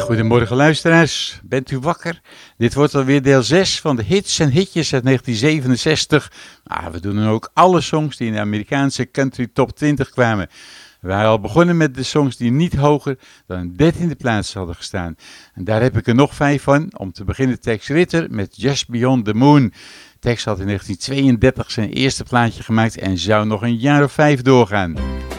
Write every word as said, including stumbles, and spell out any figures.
Goedemorgen luisteraars, bent u wakker? Dit wordt alweer deel zes van de hits en hitjes uit negentien zevenenzestig. Ah, we doen dan ook alle songs die in de Amerikaanse country top twintig kwamen. We waren al begonnen met de songs die niet hoger dan een dertiende plaats hadden gestaan. En daar heb ik er nog vijf van. Om te beginnen Tex Ritter met Just Beyond the Moon. Tex had in negentien tweeëndertig zijn eerste plaatje gemaakt en zou nog een jaar of vijf doorgaan.